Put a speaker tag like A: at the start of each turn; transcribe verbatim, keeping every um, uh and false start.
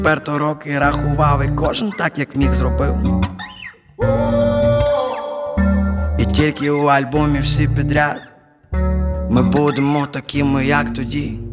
A: Тепер то роки рахував, і кожен так, як міг, зробив. І тільки у альбомі всі підряд ми будемо такими, як тоді.